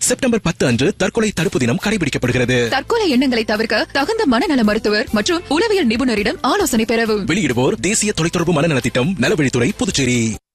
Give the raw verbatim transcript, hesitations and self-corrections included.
September பத்து அன்று தற்கொலை தடுப்பு தினம் கடைபிடிக்கப்படுகிறது. தற்கொலை எண்ணங்களை தவிர்க்க தகுந்த மனநல மருத்துவர் மற்றும் உளவியல் நிபுணரிடம் ஆலோசனை பெறவும். வெளியிடுவோர் தேசிய தொலைத்தொடர்பு மனநல திட்டம், நலவழித்துறை, புதுச்சேரி.